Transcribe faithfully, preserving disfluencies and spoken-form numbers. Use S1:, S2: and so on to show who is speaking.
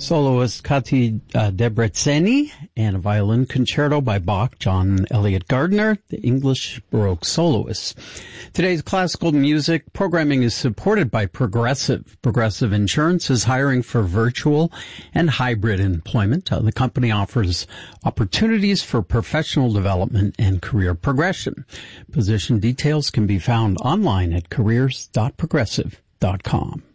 S1: Soloist Kati uh, Debreceni and a violin concerto by Bach, John Elliott Gardner, the English Baroque soloist. Today's classical music programming is supported by Progressive. Progressive Insurance is hiring for virtual and hybrid employment. Uh, the company offers opportunities for professional development and career progression. Position details can be found online at careers dot progressive dot com.